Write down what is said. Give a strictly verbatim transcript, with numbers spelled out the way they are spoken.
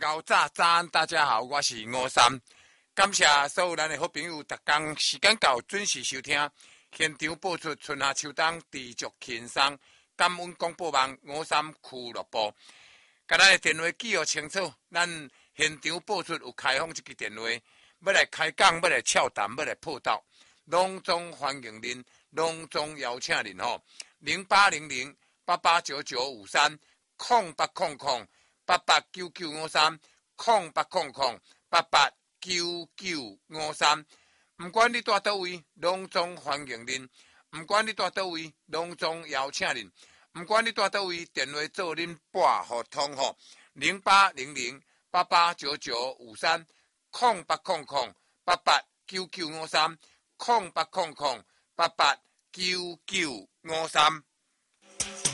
高炸炸，大家好，我是吴三，感谢所有咱的好朋友，逐工时间到准时收听。现场播出春夏秋冬持续轻松，感恩广播网吴三俱乐部。甲咱的电话记号清楚，咱现场播出有开放一支电话，要来开讲，要来洽谈，要来报道，隆重欢迎您，隆重邀请您吼，零八零零八八九九五三空八空空。八八九九五三空八空空八八九九五三，不管你住倒位，隆重欢迎您；不管你住倒位，隆重邀请您；不管你住倒位，电话做恁拨互通吼，零八零零八八九九五三空八空空八八九九五三空八空空八八九九五三。